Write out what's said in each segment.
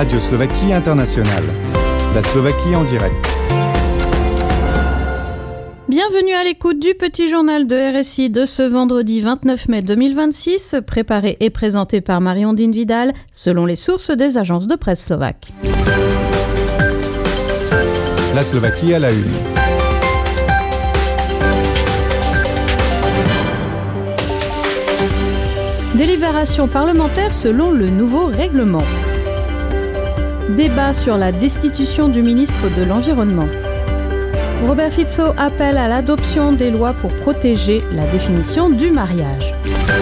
Radio Slovaquie Internationale. La Slovaquie en direct. Bienvenue à l'écoute du petit journal de RSI de ce vendredi 29 mai 2026, préparé et présenté par Marie-Ondine Vidal, selon les sources des agences de presse slovaques. La Slovaquie à la une. Délibération parlementaire selon le nouveau règlement. Débat sur la destitution du ministre de l'Environnement. Robert Fico appelle à l'adoption des lois pour protéger la définition du mariage.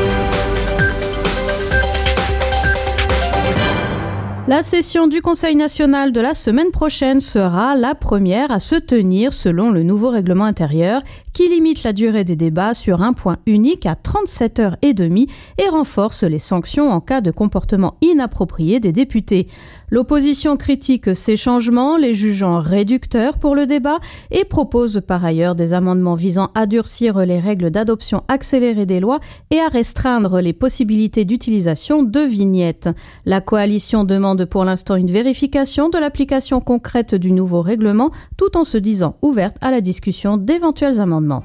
La session du Conseil national de la semaine prochaine sera la première à se tenir selon le nouveau règlement intérieur qui limite la durée des débats sur un point unique à 37h30 et renforce les sanctions en cas de comportement inapproprié des députés. L'opposition critique ces changements, les jugeant réducteurs pour le débat, et propose par ailleurs des amendements visant à durcir les règles d'adoption accélérée des lois et à restreindre les possibilités d'utilisation de vignettes. La coalition demande pour l'instant une vérification de l'application concrète du nouveau règlement, tout en se disant ouverte à la discussion d'éventuels amendements.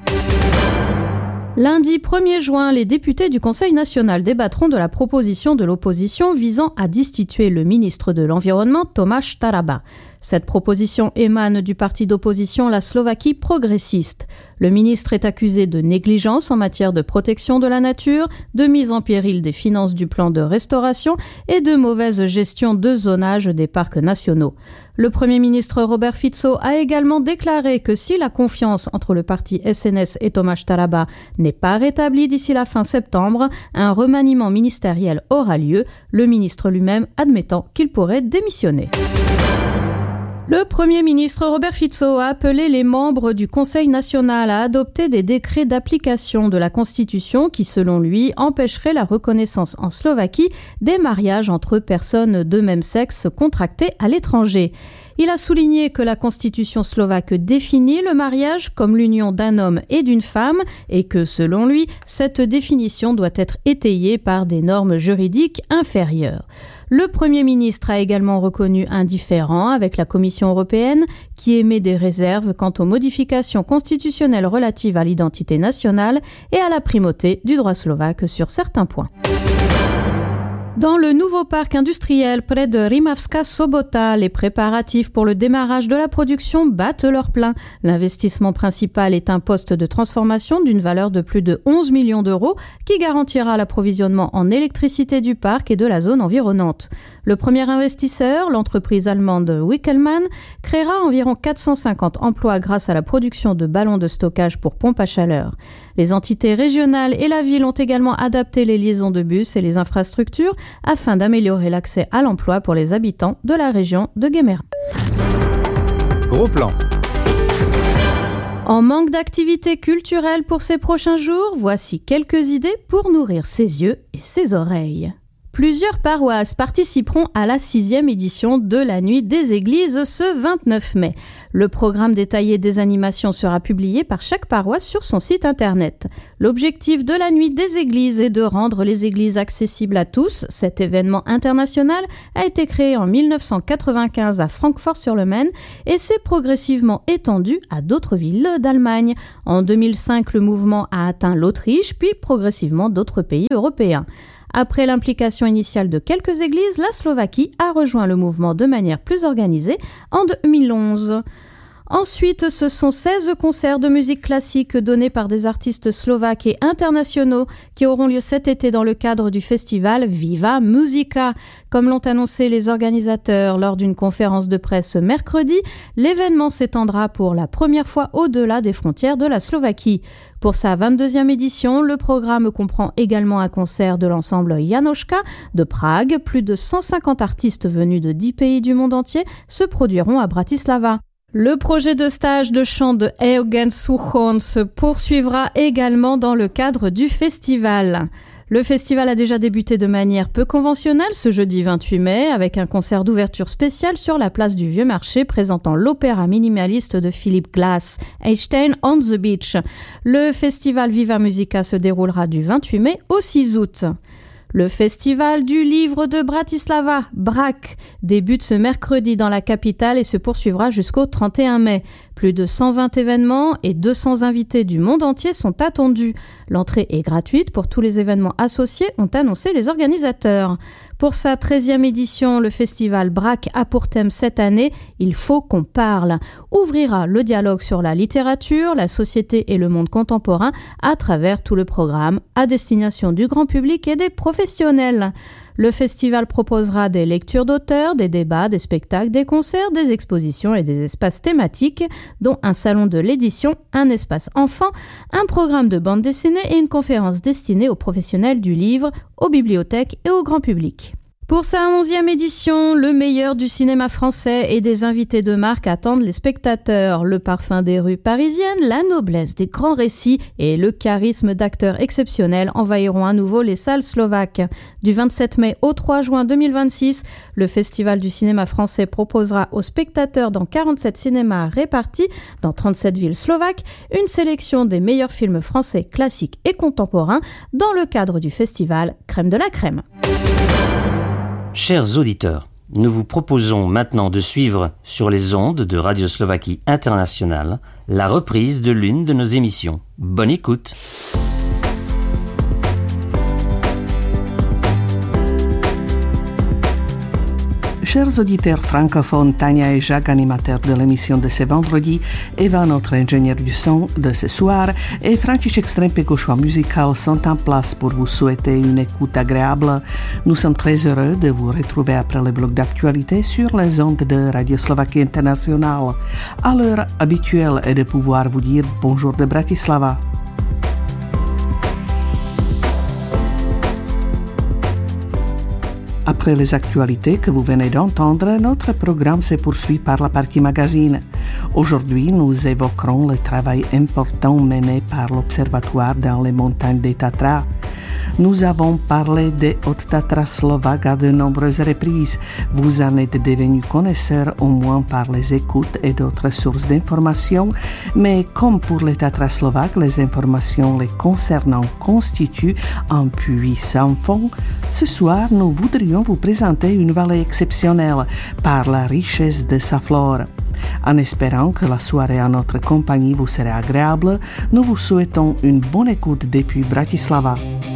Lundi 1er juin, les députés du Conseil national débattront de la proposition de l'opposition visant à destituer le ministre de l'Environnement, Tomáš Taraba. Cette proposition émane du parti d'opposition La Slovaquie progressiste. Le ministre est accusé de négligence en matière de protection de la nature, de mise en péril des finances du plan de restauration et de mauvaise gestion de zonage des parcs nationaux. Le Premier ministre Robert Fico a également déclaré que si la confiance entre le parti SNS et Tomáš Taraba n'est pas rétablie d'ici la fin septembre, un remaniement ministériel aura lieu, le ministre lui-même admettant qu'il pourrait démissionner. Le Premier ministre Robert Fico a appelé les membres du Conseil national à adopter des décrets d'application de la Constitution qui, selon lui, empêcheraient la reconnaissance en Slovaquie des mariages entre personnes de même sexe contractés à l'étranger. Il a souligné que la Constitution slovaque définit le mariage comme l'union d'un homme et d'une femme et que, selon lui, cette définition doit être étayée par des normes juridiques inférieures. Le Premier ministre a également reconnu un différend avec la Commission européenne qui émet des réserves quant aux modifications constitutionnelles relatives à l'identité nationale et à la primauté du droit slovaque sur certains points. Dans le nouveau parc industriel près de Rimavská Sobota, les préparatifs pour le démarrage de la production battent leur plein. L'investissement principal est un poste de transformation d'une valeur de plus de 11 millions d'euros qui garantira l'approvisionnement en électricité du parc et de la zone environnante. Le premier investisseur, l'entreprise allemande Wickelmann, créera environ 450 emplois grâce à la production de ballons de stockage pour pompes à chaleur. Les entités régionales et la ville ont également adapté les liaisons de bus et les infrastructures afin d'améliorer l'accès à l'emploi pour les habitants de la région de Guéméra. Gros plan. En manque d'activités culturelles pour ces prochains jours, voici quelques idées pour nourrir ses yeux et ses oreilles. Plusieurs paroisses participeront à la 6e édition de la Nuit des Églises ce 29 mai. Le programme détaillé des animations sera publié par chaque paroisse sur son site internet. L'objectif de la Nuit des Églises est de rendre les églises accessibles à tous. Cet événement international a été créé en 1995 à Francfort-sur-le-Main et s'est progressivement étendu à d'autres villes d'Allemagne. En 2005, le mouvement a atteint l'Autriche, puis progressivement d'autres pays européens. Après l'implication initiale de quelques églises, la Slovaquie a rejoint le mouvement de manière plus organisée en 2011. Ensuite, ce sont 16 concerts de musique classique donnés par des artistes slovaques et internationaux qui auront lieu cet été dans le cadre du festival Viva Musica. Comme l'ont annoncé les organisateurs lors d'une conférence de presse mercredi, l'événement s'étendra pour la première fois au-delà des frontières de la Slovaquie. Pour sa 22e édition, le programme comprend également un concert de l'ensemble Janoška de Prague. Plus de 150 artistes venus de 10 pays du monde entier se produiront à Bratislava. Le projet de stage de chant de Eugen Suchon se poursuivra également dans le cadre du festival. Le festival a déjà débuté de manière peu conventionnelle ce jeudi 28 mai avec un concert d'ouverture spécial sur la place du Vieux Marché présentant l'opéra minimaliste de Philip Glass, Einstein on the Beach. Le festival Viva Musica se déroulera du 28 mai au 6 août. Le festival du livre de Bratislava, BRAC, débute ce mercredi dans la capitale et se poursuivra jusqu'au 31 mai. Plus de 120 événements et 200 invités du monde entier sont attendus. L'entrée est gratuite pour tous les événements associés, ont annoncé les organisateurs. Pour sa 13e édition, le festival BRAC a pour thème cette année « Il faut qu'on parle ». Ouvrira le dialogue sur la littérature, la société et le monde contemporain à travers tout le programme à destination du grand public et des professionnels. Le festival proposera des lectures d'auteurs, des débats, des spectacles, des concerts, des expositions et des espaces thématiques, dont un salon de l'édition, un espace enfant, un programme de bande dessinée et une conférence destinée aux professionnels du livre, aux bibliothèques et au grand public. Pour sa 11e édition, le meilleur du cinéma français et des invités de marque attendent les spectateurs. Le parfum des rues parisiennes, la noblesse des grands récits et le charisme d'acteurs exceptionnels envahiront à nouveau les salles slovaques. Du 27 mai au 3 juin 2026, le Festival du cinéma français proposera aux spectateurs dans 47 cinémas répartis dans 37 villes slovaques une sélection des meilleurs films français classiques et contemporains dans le cadre du festival Crème de la Crème. Chers auditeurs, nous vous proposons maintenant de suivre sur les ondes de Radio Slovaquie Internationale la reprise de l'une de nos émissions. Bonne écoute! Chers auditeurs francophones, Tania et Jacques, animateurs de l'émission de ce vendredi, Eva, notre ingénieur du son de ce soir, et František Strempek au choix musical sont en place pour vous souhaiter une écoute agréable. Nous sommes très heureux de vous retrouver après le bloc d'actualité sur les ondes de Radio Slovaquie Internationale. À l'heure habituelle est de pouvoir vous dire bonjour de Bratislava. Après les actualités que vous venez d'entendre, notre programme se poursuit par la partie magazine. Aujourd'hui, nous évoquerons le travail important mené par l'Observatoire dans les montagnes des Tatras. Nous avons parlé des Hautes Tatras slovaques à de nombreuses reprises. Vous en êtes devenus connaisseurs au moins par les écoutes et d'autres sources d'informations, mais comme pour les Tatras slovaques, les informations les concernant constituent un puits sans fond, ce soir, nous voudrions vous présenter une vallée exceptionnelle par la richesse de sa flore. En espérant que la soirée en notre compagnie vous sera agréable, nous vous souhaitons une bonne écoute depuis Bratislava.